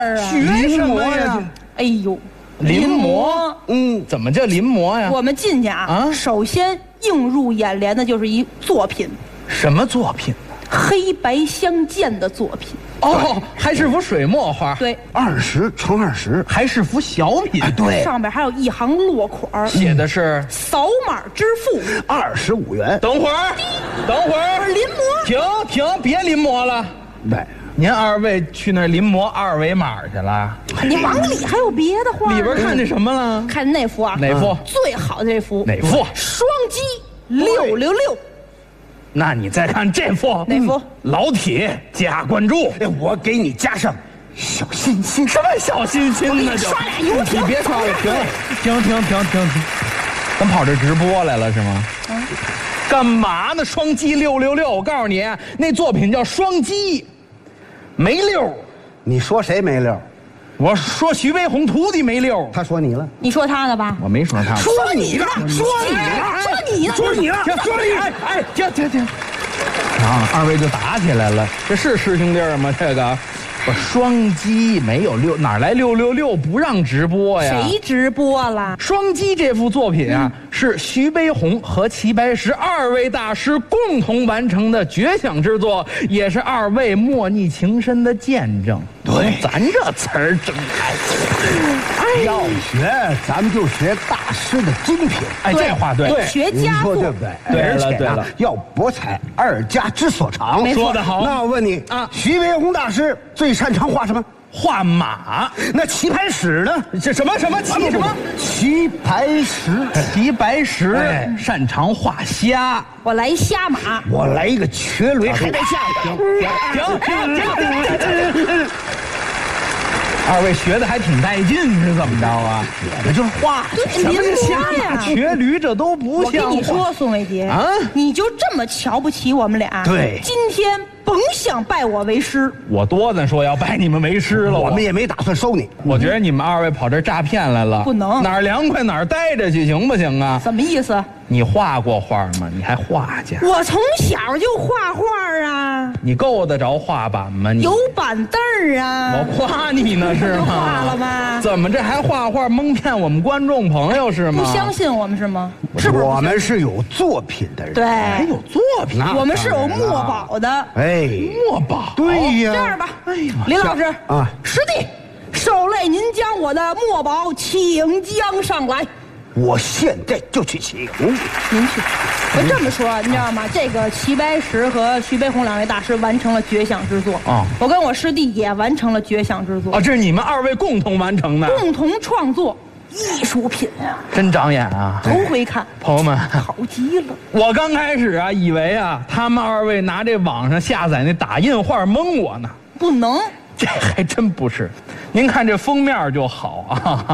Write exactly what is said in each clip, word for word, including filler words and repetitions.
学什么呀？ 哎呦， 临摹，嗯，怎么叫临摹呀？ 我们进去啊，啊首先映入眼帘的就是一作品。 什么作品？ 黑白相间的作品。 哦，还是幅水墨画。 对， 二十乘二十， 还是幅小品。 对， 上边还有一行落款， 写的是扫码支付二十五元。 等会儿，等会儿， 临摹。 停停，别临摹了。 对。 您二位去那儿临摹二维码去了？ 你往里还有别的画？ 里边看见什么了？ 看那幅啊？ 哪幅？ 最好的这幅。 哪幅？ 双击六六六。 那你再看这幅。 哪幅？ 老铁加关注。 哎，我给你加上小心心。 什么小心心呢？就刷俩油条。 你别刷了，停停停停停停。咱跑这直播来了是吗？嗯。干嘛呢？双击六六六！我告诉你，那作品叫双击。没溜， 你说谁没溜？ 我说徐悲鸿徒弟没溜。 他说你了？ 你说他的吧？ 我没说他。 说你呢？说你呢？ 说你呢？ 说你呢？ 说你！哎哎，停停停！啊，二位就打起来了，这是师兄弟吗？这个，我双击没有六，哪来六六六？不让直播呀？ 谁直播了？ 双击这幅作品啊，嗯、是徐悲鸿和齐白石二位大师共同完成的绝响之作，也是二位莫逆情深的见证。 对， 咱这词儿真开心。 哎，要学咱们就学大师的精品。 哎，这话对， 对，学家作，对不对？ 对了，对了， 要博采二家之所长。 说得好。 那我问你啊，徐悲鸿大师最擅长画什么？ 画马。 那齐白石呢？ 这什么什么齐什么？ 齐白石， 齐白石擅长画虾。 我来虾马。 我来一个瘸驴，还得下停停停停停！二位学的还挺带劲，是怎么着啊？ 写的就是画， 对，临摹呀， 瘸驴这都不像。 我跟你说，宋伟杰啊， 你就这么瞧不起我们俩？ 对， 今天甭想拜我为师。 我多咱说要拜你们为师了， 我们也没打算收你。 我觉得你们二位跑这诈骗来了， 不能哪儿凉快哪儿待着去，行不行啊？ 什么意思？ 你画过画吗？你还画去？ 我从小就画画啊。 你够得着画板吗？你有板凳儿啊。 我夸你呢是吗？ 画了吗？ 怎么这还画画蒙骗我们观众朋友是吗？ 不相信我们是吗？是不是？ 我们是有作品的人。 对， 还有作品。 我们是有墨宝的。 哎， 墨宝。 对呀。 这样吧，哎呀，林老师啊，师弟，受累您将我的墨宝请将上来。 我现在就去请。 您去。我这么说，你知道吗？这个齐白石和徐悲鸿两位大师完成了绝响之作啊！我跟我师弟也完成了绝响之作啊！这是你们二位共同完成的， 共同创作艺术品啊！ 真长眼啊！ 头回看， 朋友们， 好极了！ 我刚开始啊，以为啊，他们二位拿这网上下载那打印画蒙我呢， 不能， 这还真不是。您看这封面就好啊。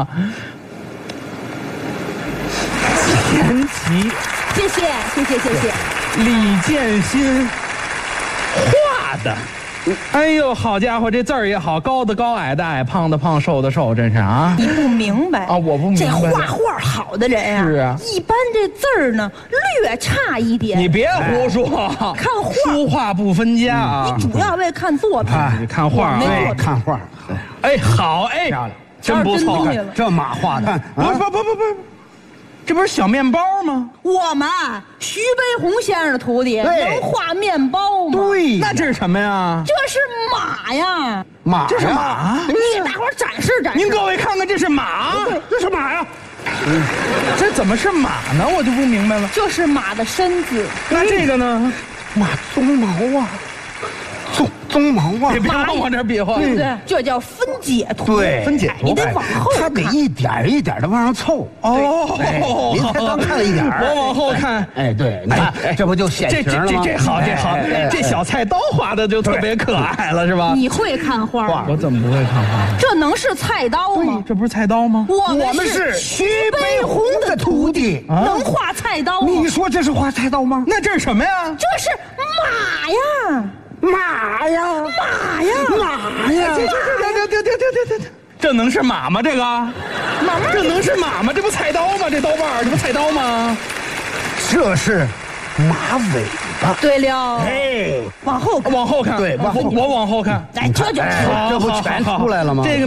钱琦， 谢谢谢谢谢谢， 李建新画的，哎呦，好家伙，这字儿也好，高的高，矮的矮，胖的胖，瘦的瘦，真是啊！ 你不明白啊，我不明白。 这画画好的人啊， 是啊， 一般这字儿呢略差一点。 你别胡说， 看画， 书画不分家啊！ 你主要为看作品， 你看画， 哎，看画， 哎，好，哎， 漂亮， 真不错， 这马画的， 不不不不不。这不是小面包吗？ 我们徐悲鸿先生的徒弟能画面包吗？ 对， 那这是什么呀？ 这是马呀， 马， 这是马。 你给大伙展示展示。 您各位看看，这是马， 这是马呀。 嗯，这怎么是马呢？我就不明白了。 这是马的身子。 那这个呢？ 马鬃毛啊。鬃鬃毛啊！ 别别往我这比划， 对不对？这叫分解图。 对， 分解图， 你得往后看， 它得一点一点的往上凑。 哦， 您才刚看了一点， 我往后看。 哎，对，你看，这不就显形了吗？ 这这这好，这好，这小菜刀画的就特别可爱了，是吧？ 你会看画？ 我怎么不会看画？ 这能是菜刀吗？ 这不是菜刀吗？ 我我们是徐悲鸿的徒弟， 能画菜刀吗？ 你说这是画菜刀吗？ 那这是什么呀？ 这是马呀！ 马呀， 马呀， 马呀！ 这这这这这这这这，这能是马吗？这个，马，这能是马吗？这不菜刀吗？这刀把这不菜刀吗？ 这是马尾。 对了， 哎， 往后看， 往后看， 对往后我我往后看， 哎，这就这不全出来了吗？ 这个。